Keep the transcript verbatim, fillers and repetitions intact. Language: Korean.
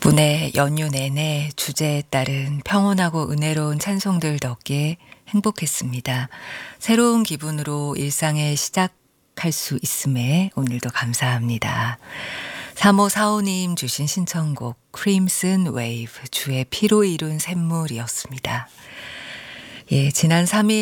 덕분에 연휴 내내 주제에 따른 평온하고 은혜로운 찬송들 덕에 행복했습니다. 새로운 기분으로 일상에 시작할 수 있음에 오늘도 감사합니다. 삼오사오님 주신 신청곡 크림슨 웨이브 주의 피로 이룬 샘물이었습니다. 예, 지난 삼 일